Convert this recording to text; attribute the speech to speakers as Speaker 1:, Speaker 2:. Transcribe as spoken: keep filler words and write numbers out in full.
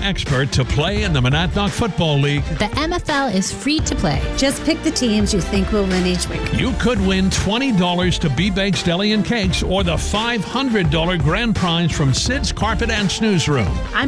Speaker 1: expert to play in the Monadnock Football League.
Speaker 2: The M F L is free to play.
Speaker 3: Just pick the teams you think will win each week.
Speaker 1: You could win twenty dollars to B-Bakes Deli and Cakes or the five hundred dollars grand prize from Sid's Carpet and Snooze Room.
Speaker 3: I'm